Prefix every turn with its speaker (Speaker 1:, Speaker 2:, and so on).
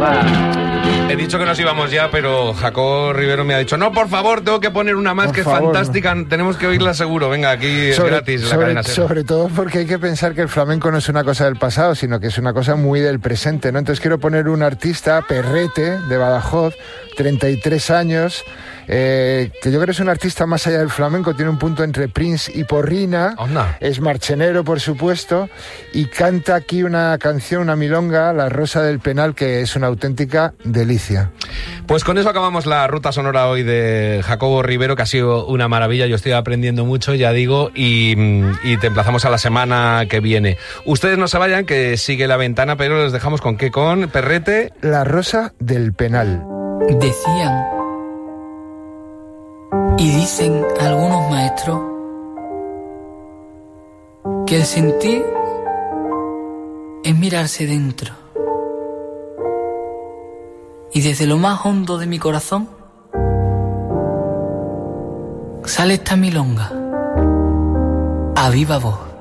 Speaker 1: He dicho que nos íbamos ya, pero Jacobo Rivero me ha dicho, no, por favor, tengo que poner una más, que es fantástica, tenemos que oírla seguro. Venga, aquí es gratis la cadena SER.
Speaker 2: Sobre todo porque hay que pensar que el flamenco no es una cosa del pasado, sino que es una cosa muy del presente, ¿no? Entonces quiero poner un artista, Perrete, de Badajoz, 33 años, que yo creo que es un artista más allá del flamenco, tiene un punto entre Prince y Porrina.
Speaker 1: Onda.
Speaker 2: Es marchenero, por supuesto, y canta aquí una canción, una milonga, La Rosa del Penal, que es una auténtica delicia.
Speaker 1: Pues con eso acabamos la ruta sonora hoy de Jacobo Rivero, que ha sido una maravilla. Yo estoy aprendiendo mucho, ya digo, y te emplazamos a la semana que viene. Ustedes no se vayan, que sigue La Ventana, pero les dejamos con ¿qué? Con Perrete.
Speaker 2: La Rosa del Penal.
Speaker 3: Decían y dicen algunos maestros que el sentir es mirarse dentro, y desde lo más hondo de mi corazón sale esta milonga a viva voz.